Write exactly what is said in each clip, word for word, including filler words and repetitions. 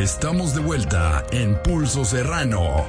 Estamos de vuelta en Pulso Serrano.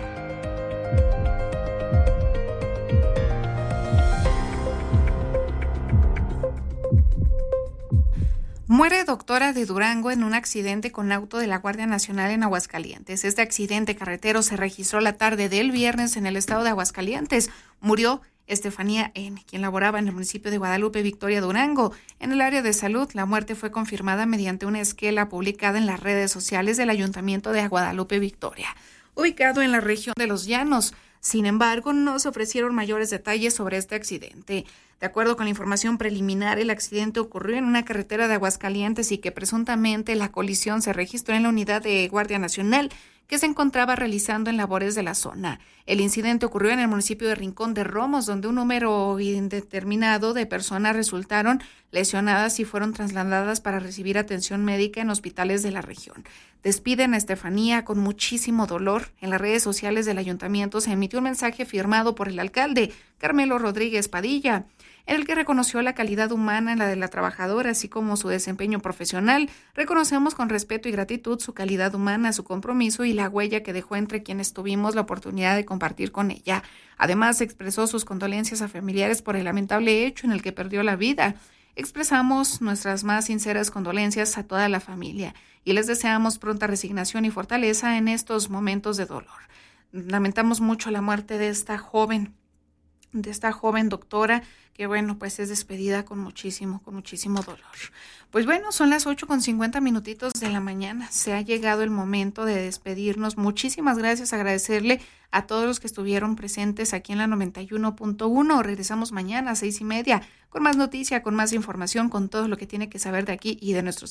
Muere doctora de Durango en un accidente con auto de la Guardia Nacional en Aguascalientes. Este accidente carretero se registró la tarde del viernes en el estado de Aguascalientes. Murió Estefanía N., quien laboraba en el municipio de Guadalupe Victoria, Durango. En el área de salud, la muerte fue confirmada mediante una esquela publicada en las redes sociales del Ayuntamiento de Guadalupe Victoria, ubicado en la región de Los Llanos. Sin embargo, no se ofrecieron mayores detalles sobre este accidente. De acuerdo con la información preliminar, el accidente ocurrió en una carretera de Aguascalientes y que presuntamente la colisión se registró en la unidad de Guardia Nacional que se encontraba realizando en labores de la zona. El incidente ocurrió en el municipio de Rincón de Romos, donde un número indeterminado de personas resultaron lesionadas y fueron trasladadas para recibir atención médica en hospitales de la región. Despiden a Estefanía con muchísimo dolor. En las redes sociales del ayuntamiento se emitió un mensaje firmado por el alcalde, Carmelo Rodríguez Padilla, en el que reconoció la calidad humana en la de la trabajadora, así como su desempeño profesional. Reconocemos con respeto y gratitud su calidad humana, su compromiso y la huella que dejó entre quienes tuvimos la oportunidad de compartir con ella. Además, expresó sus condolencias a familiares por el lamentable hecho en el que perdió la vida. Expresamos nuestras más sinceras condolencias a toda la familia y les deseamos pronta resignación y fortaleza en estos momentos de dolor. Lamentamos mucho la muerte de esta joven, de esta joven doctora, que bueno, pues es despedida con muchísimo, con muchísimo dolor. Pues bueno, son las ocho con cincuenta minutitos de la mañana. Se ha llegado el momento de despedirnos. Muchísimas gracias, agradecerle a todos los que estuvieron presentes aquí en la noventa y uno punto uno. Regresamos mañana a seis y media con más noticia, con más información, con todo lo que tiene que saber de aquí y de nuestros